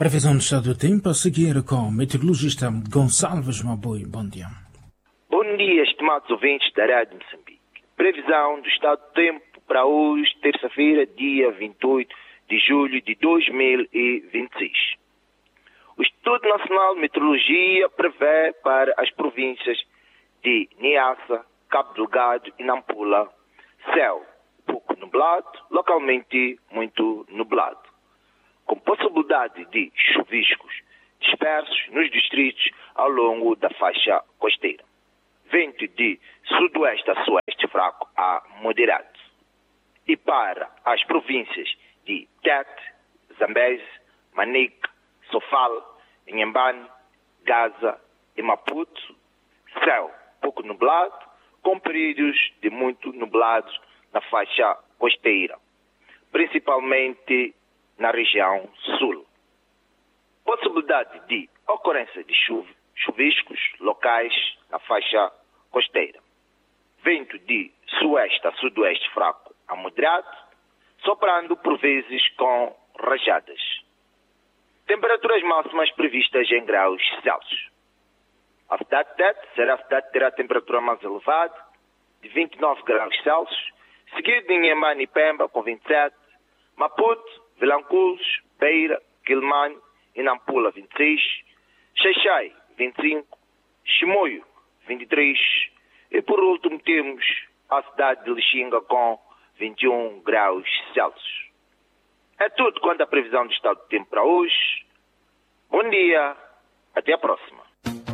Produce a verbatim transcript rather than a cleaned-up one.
Previsão do estado do tempo a seguir com o meteorologista Gonçalves Mabui. Bom dia. Bom dia, estimados ouvintes da Rádio Moçambique. Previsão do estado do tempo para hoje, terça-feira, dia vinte e oito de julho de dois mil e vinte e seis. O Instituto Nacional de Meteorologia prevê para as províncias de Niassa, Cabo Delgado e Nampula céu pouco nublado, localmente muito nublado, com possibilidade de chuviscos dispersos nos distritos ao longo da faixa costeira. Vento de sudoeste a sueste fraco a moderado. E para as províncias de Tete, Zambeze, Manique, Sofala, Inhambane, Gaza e Maputo, céu pouco nublado, com períodos de muito nublados na faixa costeira, principalmente na região sul. Possibilidade de ocorrência de chuva, chuviscos locais na faixa costeira. Vento de sueste a sudoeste fraco a moderado, soprando por vezes com rajadas. Temperaturas máximas previstas em graus Celsius. A cidade de Tete será a cidade que terá a temperatura mais elevada, de vinte e nove graus Celsius, seguido de Inhambane e Pemba com vinte e sete, Maputo, Vilanculos, Beira, Quilmane e Nampula vinte e seis, Xaixai vinte e cinco, Chimoio vinte e três e por último temos a cidade de Lixinga com vinte e um graus Celsius. É tudo quanto à previsão do estado do tempo para hoje. Bom dia, até a próxima.